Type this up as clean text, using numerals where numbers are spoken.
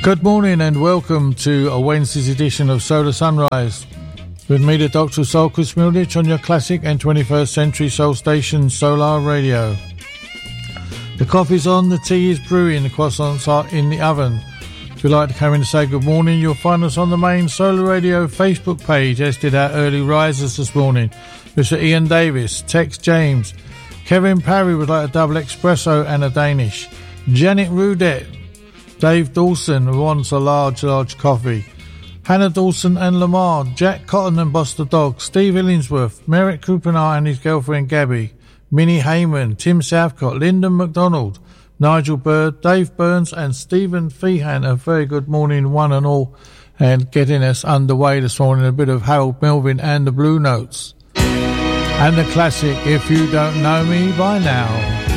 Good morning and welcome to a Wednesday's edition of Solar Sunrise. With me, the Doctor Soul, Chris Milditch, on your classic and 21st century soul station, Solar Radio. The coffee's on, the tea is brewing, the croissants are in the oven. If you'd like to come in and say good morning, you'll find us on the main Solar Radio Facebook page, as did our early risers this morning. Mr. Ian Davis, Tex James, Kevin Parry would like a double espresso and a Danish. Janet Rudette, Dave Dawson who wants a large coffee. Hannah Dawson and Lamar, Jack Cotton and Buster Dog, Steve Illingsworth, Merrick Coupenard and his girlfriend Gabby, Minnie Heyman, Tim Southcott, Lyndon McDonald, Nigel Bird, Dave Burns and Stephen Feehan. A very good morning one and all, and getting us underway this morning, a bit of Harold Melvin and the Blue Notes. And the classic, If You Don't Know Me By Now.